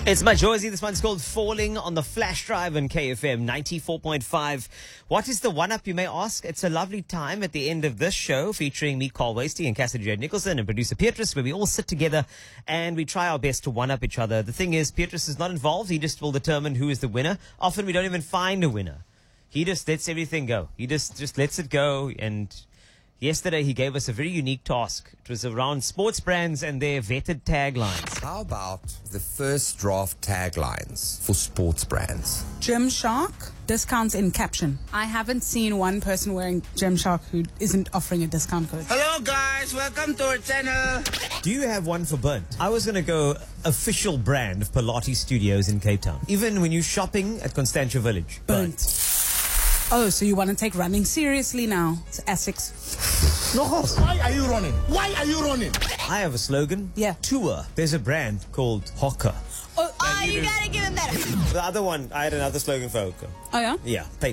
It's my Joyzy. This one's called Falling on the Flash Drive on KFM 94.5. What is the one-up, you may ask? It's a lovely time at the end of this show featuring me, Carl Wasty, and Cassidy J. Nicholson, and producer Petrus, where we all sit together and we try our best to one-up each other. The thing is, Petrus is not involved. He just will determine who is the winner. Often we don't even find a winner. He just lets everything go. He just lets it go. And yesterday he gave us a very unique task. It was around sports brands and their vetted taglines. How about the first draft taglines for sports brands? Gymshark, discounts in caption. I haven't seen one person wearing Gymshark who isn't offering a discount code. Hello guys, welcome to our channel. Do you have one for Burnt? I was going to go official brand of Pilates Studios in Cape Town. Even when you're shopping at Constantia Village. Burnt. Oh, so you want to take running seriously now? It's Essex. Why are you running? Why are you running? I have a slogan. Yeah. Tour. There's a brand called Hoka. Oh, You gotta give him that. The other one, I had another slogan for Hoka. oh yeah? Yeah, paper.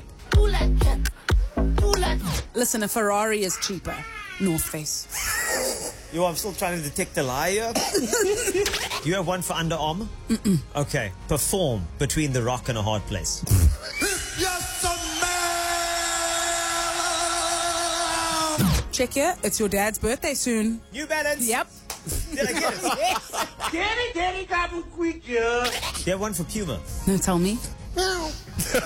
Listen, a Ferrari is cheaper. North Face. Yo, I'm still trying to detect the lie here. Do you have one for Under Armour? Mm-mm. Okay. Perform between the rock and a hard place. Check here, it's your dad's birthday soon. New Balance. Yep. Did I get it? Daddy, come quick here. Do you have one for Puma? No, tell me.